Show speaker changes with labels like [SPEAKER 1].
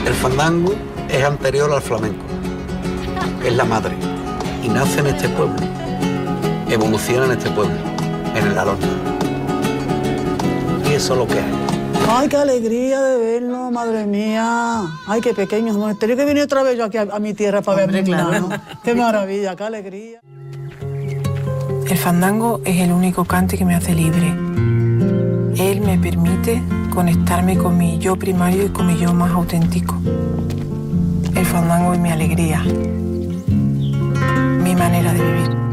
[SPEAKER 1] El fandango es anterior al flamenco, es la madre, y nace en este pueblo, evoluciona en este pueblo, en el Alhorno. Y eso es lo que hay.
[SPEAKER 2] Ay, qué alegría de verlo, madre mía. Ay, qué pequeño. Tenía que venir otra vez yo aquí a mi tierra para verme, claro. Qué maravilla, qué alegría.
[SPEAKER 3] El fandango es el único cante que me hace libre. Él me permite conectarme con mi yo primario y con mi yo más auténtico. El fandango es mi alegría, mi manera de vivir.